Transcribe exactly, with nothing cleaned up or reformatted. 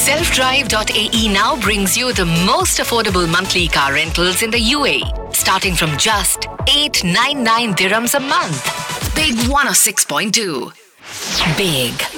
self drive dot a e now brings you the most affordable monthly car rentals in the U A E, starting from just eight hundred ninety-nine dirhams a month. Big one oh six point two. Big